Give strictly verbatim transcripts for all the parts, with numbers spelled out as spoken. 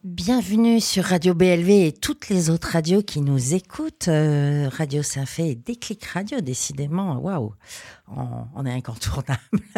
Bienvenue sur Radio B L V et toutes les autres radios qui nous écoutent. Euh, Radio Saint-Fé et Déclic Radio, décidément, waouh, on, on est incontournable.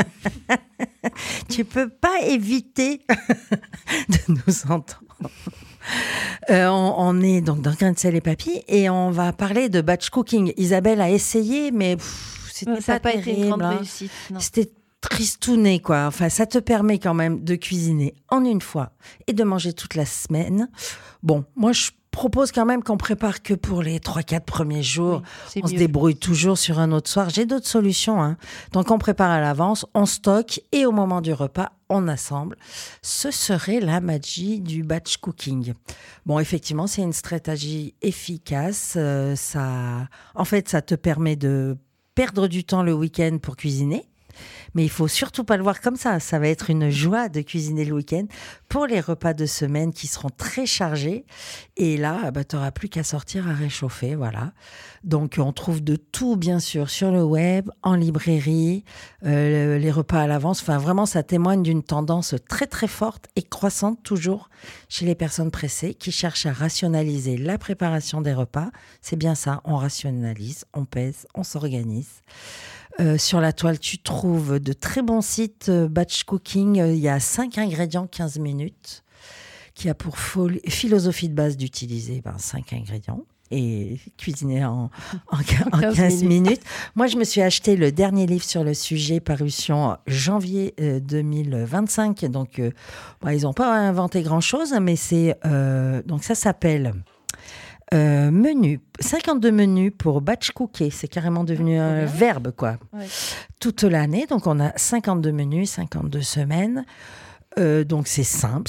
Tu peux pas éviter de nous entendre. Euh, on, on est donc dans Grain de sel et papy et on va parler de batch cooking. Isabelle a essayé, mais pff, c'était ouais, ça pas n'a pas terrible, été une grande hein. réussite. Non. C'était tristouné, quoi. Enfin, ça te permet quand même de cuisiner en une fois et de manger toute la semaine. Bon, moi, je propose quand même qu'on prépare que pour les trois quatre premiers jours. Oui, on mieux. se débrouille toujours sur un autre soir. J'ai d'autres solutions, hein. Donc, on prépare à l'avance, on stocke et au moment du repas, on assemble. Ce serait la magie du batch cooking. Bon, effectivement, c'est une stratégie efficace. Euh, ça, en fait, ça te permet de perdre du temps le week-end pour cuisiner. Mais il faut surtout pas le voir comme ça. Ça va être une joie de cuisiner le week-end pour les repas de semaine qui seront très chargés. Et là, bah, tu n'auras plus qu'à sortir à réchauffer. Voilà. Donc, on trouve de tout, bien sûr, sur le web, en librairie, euh, les repas à l'avance. Enfin, vraiment, ça témoigne d'une tendance très, très forte et croissante toujours chez les personnes pressées qui cherchent à rationaliser la préparation des repas. C'est bien ça. On rationalise, on pèse, on s'organise. Euh, sur la toile, tu trouves de très bons sites euh, batch cooking. Il y a cinq ingrédients, quinze minutes, qui a pour fol- philosophie de base d'utiliser ben, cinq ingrédients et cuisiner en, en, en quinze minutes. Moi, je me suis acheté le dernier livre sur le sujet, parution janvier euh, deux mille vingt-cinq. Donc, euh, bon, ils n'ont pas inventé grand-chose, mais c'est euh, donc ça s'appelle... Euh, menu, cinquante-deux menus pour batch cooker, c'est carrément devenu un ouais. verbe, quoi. Ouais. Toute l'année, donc on a cinquante-deux menus, cinquante-deux semaines. Euh, donc c'est simple,